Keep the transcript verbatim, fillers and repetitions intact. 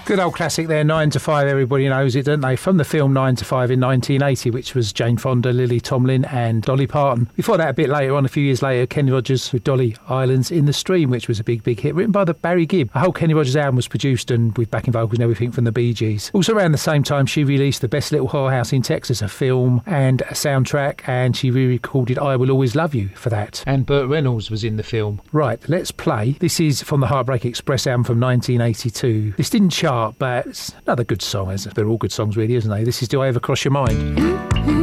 Good old classic there, Nine to Five, everybody knows it, don't they? From the film Nine to Five in nineteen eighty, which was Jane Fonda, Lily Tomlin and Dolly Parton. Before that, a bit later on, a few years later, Kenny Rogers with Dolly, Islands in the Stream, which was a big, big hit, written by the Barry Gibb. A whole Kenny Rogers album was produced and with backing vocals and everything from the Bee Gees. Also around the same time, she released The Best Little Whorehouse in Texas, a film and a soundtrack, and she re-recorded I Will Always Love You for that. And Burt Reynolds was in the film. Right, let's play. This is from the Heartbreak Express album from nineteen eighty-two. This didn't chart, but it's another good song. They're all good songs really, isn't they? This is Do I Ever Cross Your Mind?